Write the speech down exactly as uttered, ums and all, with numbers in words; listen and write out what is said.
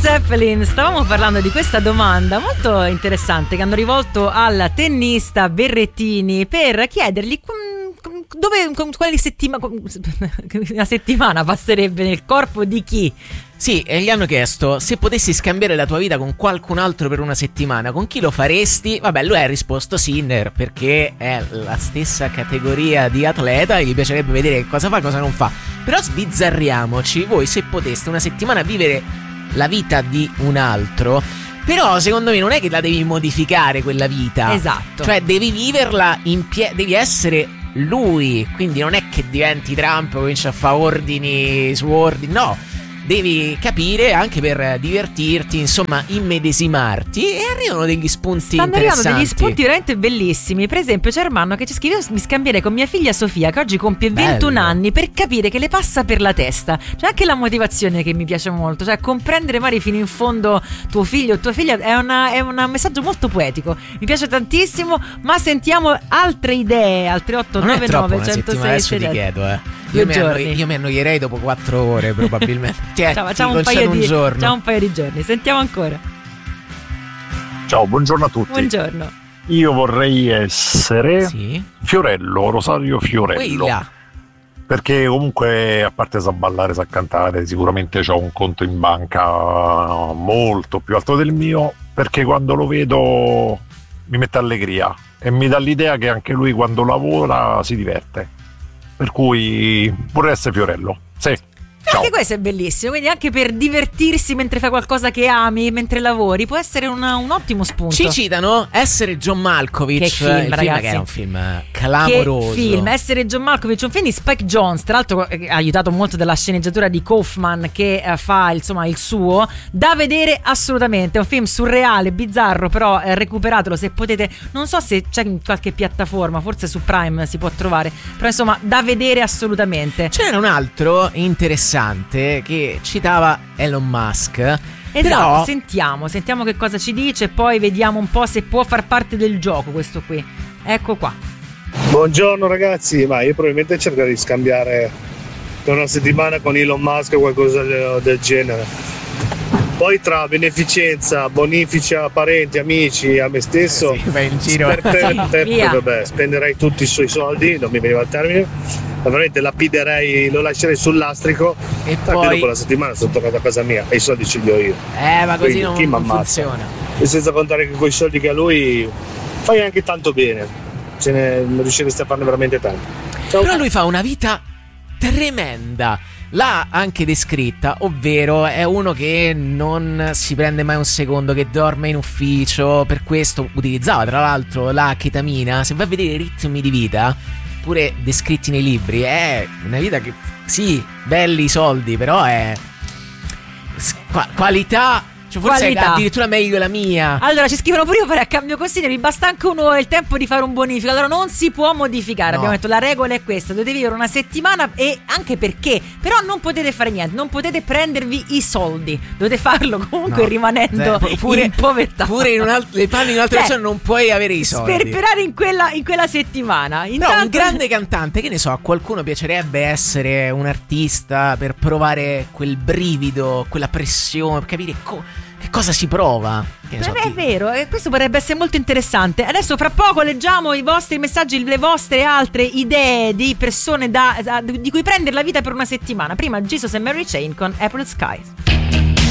Zeppelin, stavamo parlando di questa domanda molto interessante che hanno rivolto al tennista Berrettini per chiedergli dove, quale settimana una settimana passerebbe nel corpo di chi. Sì, e gli hanno chiesto se potessi scambiare la tua vita con qualcun altro per una settimana, con chi lo faresti? Vabbè, lui ha risposto Sinner, perché è la stessa categoria di atleta e gli piacerebbe vedere cosa fa e cosa non fa. Però sbizzarriamoci, voi se poteste una settimana vivere la vita di un altro, però secondo me non è che la devi modificare quella vita. Esatto. Cioè devi viverla in piedi, devi essere lui, quindi non è che diventi Trump, cominci a fare ordini su ordini, no. Devi capire anche per divertirti, insomma, immedesimarti, e arrivano degli spunti Stanno interessanti. arrivando degli spunti veramente bellissimi. Per esempio c'è Armando che ci scrive: mi scambierei con mia figlia Sofia, che oggi compie ventuno Bello. anni, per capire che le passa per la testa. C'è anche la motivazione che mi piace molto, cioè comprendere magari fino in fondo tuo figlio o tua figlia è, una, è un messaggio molto poetico. Mi piace tantissimo, ma sentiamo altre idee al tre otto nove nove uno zero sei. Adesso ti chiedo, eh. Io mi, annoi- io mi annoierei dopo quattro ore probabilmente. Cioè, ciao, facciamo, un paio, un, di, facciamo un paio di giorni. Sentiamo ancora. Ciao, buongiorno a tutti. Buongiorno. Io vorrei essere sì? Fiorello, Rosario Fiorello. Quella. Perché comunque, a parte sa ballare, sa cantare, sicuramente ho un conto in banca molto più alto del mio, perché quando lo vedo mi mette allegria e mi dà l'idea che anche lui quando lavora si diverte. Per cui vorrei essere Fiorello. Sì. Ciao. Anche questo è bellissimo, quindi anche per divertirsi mentre fai qualcosa che ami, mentre lavori, può essere una, un ottimo spunto. Ci citano Essere John Malkovich. Che film, il ragazzi. film che era un film clamoroso. Che film, Essere John Malkovich, un film di Spike Jonze, tra l'altro eh, aiutato molto dalla sceneggiatura di Kaufman, che eh, fa insomma il suo, da vedere assolutamente. È un film surreale, bizzarro, però eh, recuperatelo se potete. Non so se c'è in qualche piattaforma, forse su Prime si può trovare, però insomma da vedere assolutamente. C'era un altro interessante che citava Elon Musk. Esatto, però... sentiamo, sentiamo che cosa ci dice, poi vediamo un po' se può far parte del gioco questo qui. Ecco qua. Buongiorno ragazzi, ma io probabilmente cercherei di scambiare per una settimana con Elon Musk o qualcosa del genere. Poi tra beneficenza, bonificia, parenti, amici, a me stesso, sì, vai in giro. per, per, per, Via. vabbè, spenderei tutti i suoi soldi, non mi veniva il termine, ma veramente lapiderei, lo lascerei sul lastrico e perché poi dopo la settimana sono tornato a casa mia e i soldi ce li ho io. Eh, ma così Quindi, non, chi non m'ammazza? funziona. E senza contare che con i soldi che ha lui fai anche tanto bene, ce ne riusciresti a farne veramente tanto. Ciao. Però lui fa una vita tremenda. L'ha anche descritta, ovvero è uno che non si prende mai un secondo, che dorme in ufficio, per questo utilizzava tra l'altro la chetamina. Se vai a vedere i ritmi di vita, pure descritti nei libri, è una vita che, sì, belli i soldi, però è qua- qualità. Cioè forse Qualità. è addirittura meglio la mia. Allora ci scrivono pure: io farei a cambio consiglio, mi basta anche un'ora, il tempo di fare un bonifico. Allora non si può modificare, No. abbiamo detto la regola è questa, dovete vivere una settimana, e anche perché però non potete fare niente, non potete prendervi i soldi, dovete farlo comunque No. rimanendo Zero. Pure- in povertà. Pure in un alt- le panni di un'altra Cioè, persona non puoi avere i soldi. sperperare in quella, in quella settimana. Però Intanto, un grande cantante, che ne so, a qualcuno piacerebbe essere un artista per provare quel brivido, quella pressione, per capire co- che cosa si prova. Che ne so, Beh, è ti- vero, e questo potrebbe essere molto interessante. Adesso fra poco leggiamo i vostri messaggi, le vostre altre idee di persone da, da- di cui prendere la vita per una settimana. Prima Jesus and Mary Chain con April Skies.